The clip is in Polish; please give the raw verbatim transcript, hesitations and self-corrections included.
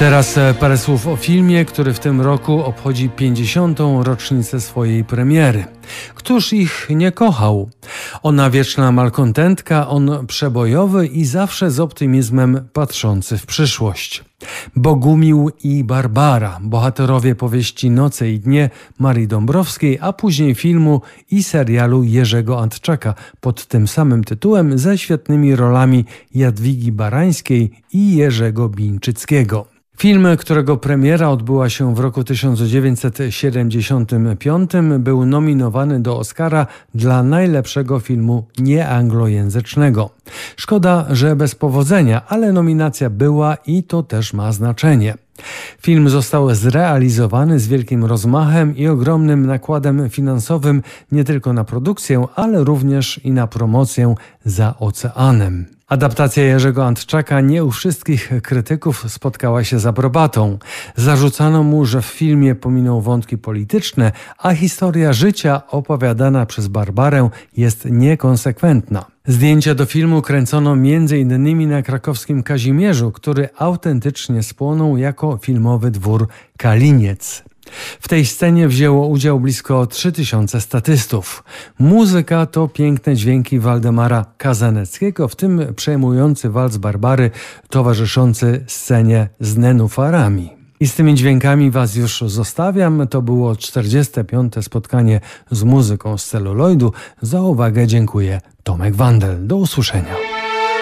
Teraz parę słów o filmie, który w tym roku obchodzi pięćdziesiątą rocznicę swojej premiery. Któż ich nie kochał? Ona wieczna malkontentka, on przebojowy i zawsze z optymizmem patrzący w przyszłość. Bogumił i Barbara, bohaterowie powieści Noce i dnie Marii Dąbrowskiej, a później filmu i serialu Jerzego Antczaka pod tym samym tytułem ze świetnymi rolami Jadwigi Barańskiej i Jerzego Bińczyckiego. Film, którego premiera odbyła się w roku tysiąc dziewięćset siedemdziesiątym piątym, był nominowany do Oscara dla najlepszego filmu nieanglojęzycznego. Szkoda, że bez powodzenia, ale nominacja była i to też ma znaczenie. Film został zrealizowany z wielkim rozmachem i ogromnym nakładem finansowym nie tylko na produkcję, ale również i na promocję za oceanem. Adaptacja Jerzego Antczaka nie u wszystkich krytyków spotkała się z aprobatą. Zarzucano mu, że w filmie pominął wątki polityczne, a historia życia opowiadana przez Barbarę jest niekonsekwentna. Zdjęcia do filmu kręcono między innymi na krakowskim Kazimierzu, który autentycznie spłonął jako filmowy dwór Kaliniec. W tej scenie wzięło udział blisko trzy tysiące statystów. Muzyka to piękne dźwięki Waldemara Kazaneckiego, w tym przejmujący walc Barbary towarzyszący scenie z nenufarami. I z tymi dźwiękami Was już zostawiam. To było czterdzieste piąte spotkanie z muzyką z celuloidu. Za uwagę dziękuję. Tomek Wandel. Do usłyszenia.